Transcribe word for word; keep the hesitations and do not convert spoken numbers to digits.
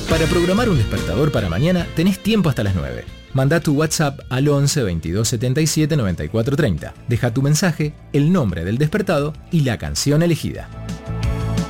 Para programar un despertador para mañana tenés tiempo hasta las nueve. Manda tu WhatsApp al once veintidós setenta y siete noventa y cuatro treinta. Deja tu mensaje, el nombre del despertado y la canción elegida.